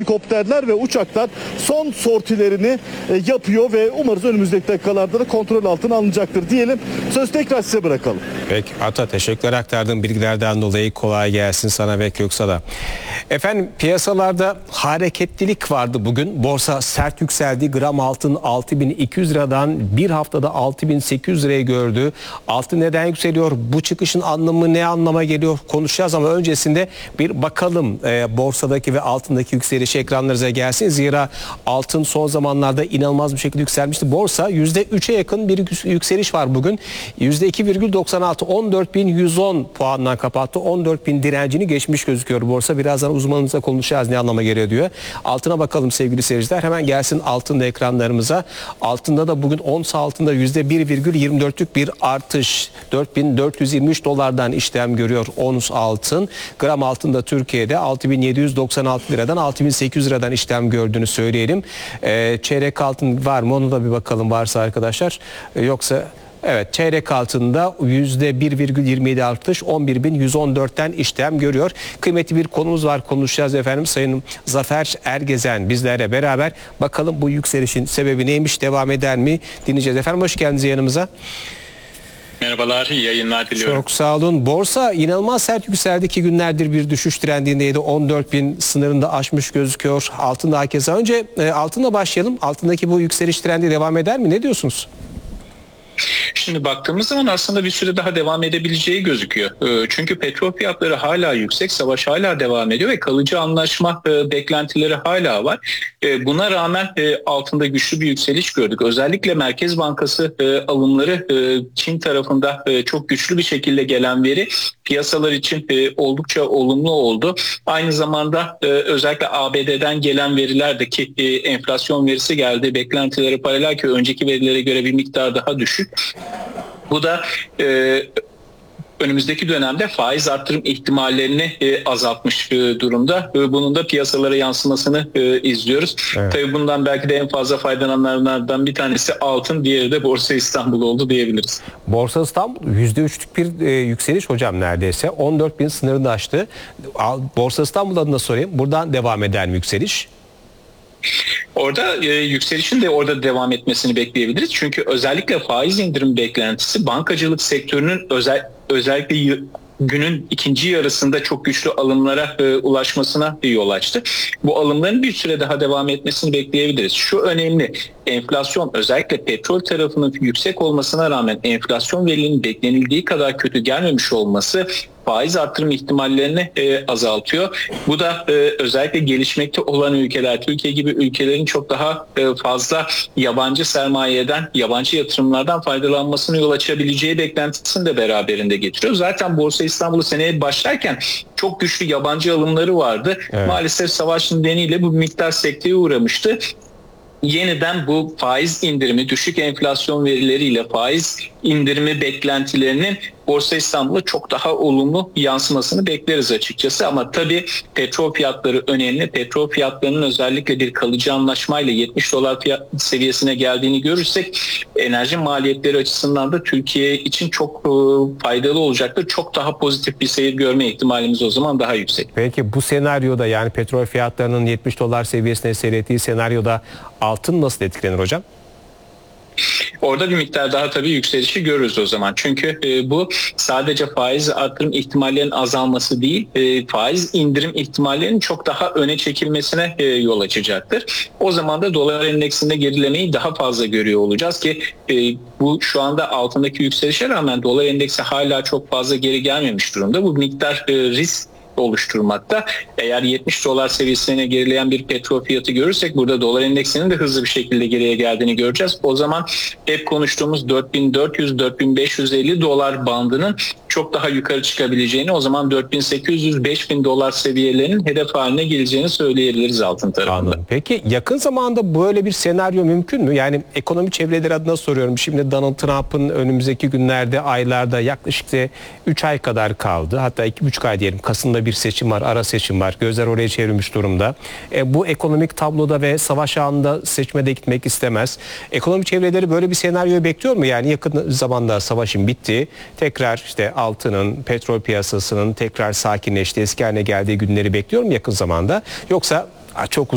helikopterler ve uçaklar son sortilerini yapıyor ve umarız önümüzdeki dakikalarda da kontrol altına alınacaktır diyelim. Söz tekrar size bırakalım. Peki Ata, teşekkürler aktardığın bilgilerden dolayı. Kolay gelsin sana ve Köksal'a. Efendim, piyasalarda hareketlilik vardı bugün. Borsa sert yükseldi. Gram altın 6.200 liradan bir haftada 6.800 liraya gördü. Altın neden yükseliyor? Bu çıkışın anlamı ne anlama geliyor? Konuşacağız ama öncesinde bir bakalım borsadaki ve altındaki yükselişi ekranlarınıza gelsin. Zira altın son zamanlarda inanılmaz bir şekilde yükselmişti. Borsa %3'e yakın bir yükseliş var bugün. %2,96, 14.110 puandan kapattı. 14.000 direncini geçmiş gözüküyor borsa. Birazdan uzmanımızla konuşacağız ne anlama geliyor diyor. Altına bakalım sevgili seyirciler. Hemen gelsin altın da ekranlarımıza. Altında da bugün ons altında %1,24'lük bir artış. 4.423 dolardan işlem görüyor ons altın. Gram altında Türkiye'de 6.796 liradan 6.800 liradan işlem gördüğünü söyleyelim. Çeyrek altın var mı? Onu da bir bakalım varsa arkadaşlar. Yoksa... Evet, çeyrek altında %1,27 artış 11.114'ten işlem görüyor. Kıymetli bir konumuz var, konuşacağız efendim. Sayın Zafer Ergezen bizlerle beraber. Bakalım bu yükselişin sebebi neymiş, devam eder mi dinleyeceğiz. Efendim hoş geldiniz yanımıza. Merhabalar, iyi yayınlar diliyorum. Çok sağ olun. Borsa inanılmaz sert yükseldi. 2 günlerdir bir düşüş trendindeydi. 14.000 sınırında aşmış gözüküyor. Altında hakeza. Önce altında başlayalım. Altındaki bu yükseliş trendi devam eder mi? Ne diyorsunuz? Şimdi baktığımız zaman aslında bir süre daha devam edebileceği gözüküyor. Çünkü petrol fiyatları hala yüksek, savaş hala devam ediyor ve kalıcı anlaşma beklentileri hala var. Buna rağmen altında güçlü bir yükseliş gördük. Özellikle Merkez Bankası alımları Çin tarafında çok güçlü bir şekilde gelen veri piyasalar için oldukça olumlu oldu. Aynı zamanda özellikle ABD'den gelen verilerdeki enflasyon verisi geldi. Beklentileri paralel ki önceki verilere göre bir miktar daha düşük. Bu da önümüzdeki dönemde faiz artırım ihtimallerini azaltmış durumda. Bunun da piyasalara yansımasını izliyoruz. Evet. Tabii bundan belki de en fazla faydalananlardan bir tanesi altın, diğeri de Borsa İstanbul oldu diyebiliriz. Borsa İstanbul %3'lük bir yükseliş hocam neredeyse. 14.000 sınırını aştı. Borsa İstanbul adına sorayım. Buradan devam eder mi yükseliş? Orada yükselişin de orada devam etmesini bekleyebiliriz. Çünkü özellikle faiz indirim beklentisi bankacılık sektörünün özellikle günün ikinci yarısında çok güçlü alımlara ulaşmasına yol açtı. Bu alımların bir süre daha devam etmesini bekleyebiliriz. Şu önemli, enflasyon özellikle petrol tarafının yüksek olmasına rağmen enflasyon verilerinin beklenildiği kadar kötü gelmemiş olması faiz artırım ihtimallerini azaltıyor. Bu da özellikle gelişmekte olan ülkeler, Türkiye gibi ülkelerin çok daha fazla yabancı sermayeden, yabancı yatırımlardan faydalanmasını yol açabileceği beklentisini de beraberinde getiriyor. Zaten Borsa İstanbul'u seneye başlarken çok güçlü yabancı alımları vardı. Evet. Maalesef savaş nedeniyle bu miktar sekteye uğramıştı. Yeniden bu faiz indirimi, düşük enflasyon verileriyle faiz indirimi beklentilerinin Borsa İstanbul'a çok daha olumlu yansımasını bekleriz açıkçası. Ama tabii petrol fiyatları önemli. Petrol fiyatlarının özellikle bir kalıcı anlaşmayla 70 dolar fiyat seviyesine geldiğini görürsek enerji maliyetleri açısından da Türkiye için çok faydalı olacaktır. Çok daha pozitif bir seyir görme ihtimalimiz o zaman daha yüksek. Peki bu senaryoda, yani petrol fiyatlarının 70 dolar seviyesine seyrettiği senaryoda altın nasıl etkilenir hocam? Orada bir miktar daha tabii yükselişi görürüz o zaman. Çünkü bu sadece faiz artırım ihtimallerinin azalması değil, faiz indirim ihtimallerinin çok daha öne çekilmesine yol açacaktır. O zaman da dolar endeksinde gerilemeyi daha fazla görüyor olacağız ki bu şu anda altındaki yükselişe rağmen dolar endeksi hala çok fazla geri gelmemiş durumda. Bu miktar risk oluşturmakta. Eğer 70 dolar seviyesine gerileyen bir petrol fiyatı görürsek burada dolar endeksinin de hızlı bir şekilde geriye geldiğini göreceğiz. O zaman hep konuştuğumuz 4.400-4.550 dolar bandının çok daha yukarı çıkabileceğini, o zaman 4.800-5.000 dolar seviyelerinin hedef haline geleceğini söyleyebiliriz altın tarafında. Anladım. Peki yakın zamanda böyle bir senaryo mümkün mü? Yani ekonomi çevreleri adına soruyorum. Şimdi Donald Trump'ın önümüzdeki günlerde, aylarda yaklaşık 3 ay kadar kaldı. Hatta 2,5 ay diyelim. Kasım'da bir seçim var, ara seçim var. Gözler oraya çevrilmiş durumda. Bu ekonomik tabloda ve savaş anında seçmede gitmek istemez. Ekonomi çevreleri böyle bir senaryoyu bekliyor mu? Yani yakın zamanda savaşın bitti. Tekrar işte altının, petrol piyasasının tekrar sakinleştiği, eski haline geldiği günleri bekliyor mu yakın zamanda? Yoksa çok